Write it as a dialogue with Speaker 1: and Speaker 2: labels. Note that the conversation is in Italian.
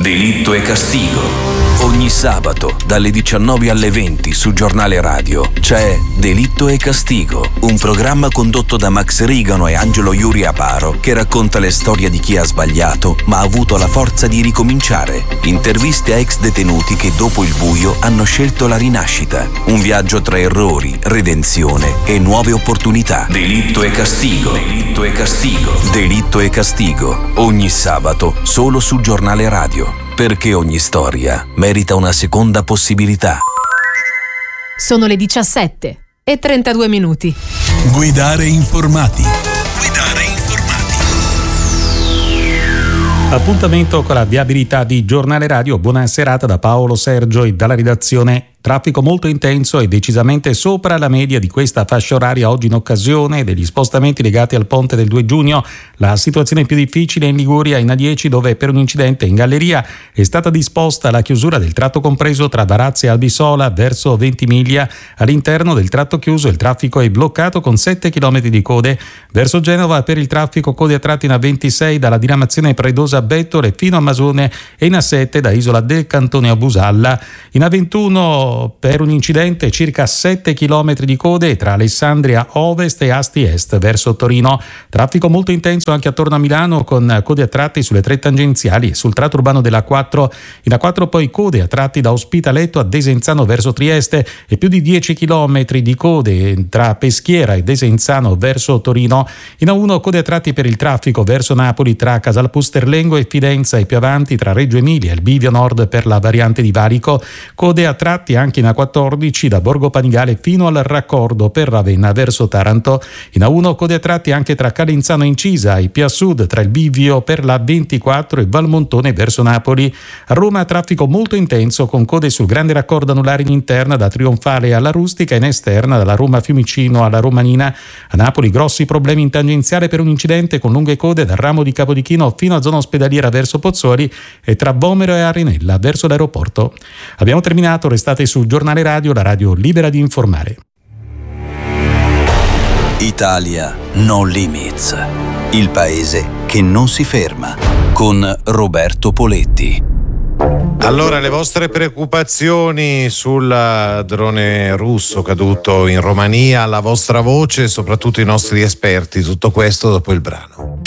Speaker 1: Delitto e castigo. Ogni sabato dalle 19 alle 20 su Giornale Radio c'è Delitto e Castigo, un programma condotto da Max Rigano e Angelo Iuri Aparo che racconta le storie di chi ha sbagliato ma ha avuto la forza di ricominciare. Interviste a ex detenuti che dopo il buio hanno scelto la rinascita. Un viaggio tra errori, redenzione e nuove opportunità. Delitto e Castigo. Delitto e Castigo. Delitto e Castigo. Ogni sabato solo su Giornale Radio. Perché ogni storia merita una seconda possibilità.
Speaker 2: Sono le 17:32.
Speaker 3: Guidare informati.
Speaker 4: Appuntamento con la viabilità di Giornale Radio. Buona serata da Paolo Sergio e dalla redazione. Traffico molto intenso e decisamente sopra la media di questa fascia oraria oggi in occasione degli spostamenti legati al ponte del 2 giugno. La situazione più difficile è in Liguria, in A10, dove per un incidente in galleria è stata disposta la chiusura del tratto compreso tra Varazze e Albisola verso Ventimiglia. All'interno del tratto chiuso il traffico è bloccato con 7 km di code. Verso Genova per il traffico code a tratti in A26 dalla diramazione Predosa a Bettore fino a Masone e in A7 da Isola del Cantone a Busalla. In A21 per un incidente circa 7 km di code tra Alessandria Ovest e Asti Est verso Torino. Traffico molto intenso anche attorno a Milano con code a tratti sulle 3 tangenziali e sul tratto urbano della A4. In A4 poi code a tratti da Ospitaletto a Desenzano verso Trieste e più di 10 km di code tra Peschiera e Desenzano verso Torino. In A1 code a tratti per il traffico verso Napoli tra Casalpusterlengo e Fidenza e più avanti tra Reggio Emilia e il bivio nord per la variante di Valico. Code a tratti anche in A14 da Borgo Panigale fino al raccordo per Ravenna verso Taranto. In A1 code a tratti anche tra Calenzano e Incisa e più a sud tra il bivio per la 24 e Valmontone verso Napoli. A Roma traffico molto intenso con code sul grande raccordo anulare in interna da Trionfale alla Rustica e in esterna dalla Roma Fiumicino alla Romanina. A Napoli grossi problemi in tangenziale per un incidente con lunghe code dal ramo di Capodichino fino a zona ospedaliera verso Pozzuoli e tra Vomero e Arenella verso l'aeroporto. Abbiamo terminato, restate su Giornale Radio, la radio libera di informare.
Speaker 1: Italia No Limits, il paese che non si ferma, con Roberto Poletti.
Speaker 5: Allora, le vostre preoccupazioni sul drone russo caduto in Romania, la vostra voce e soprattutto i nostri esperti, tutto questo dopo il brano.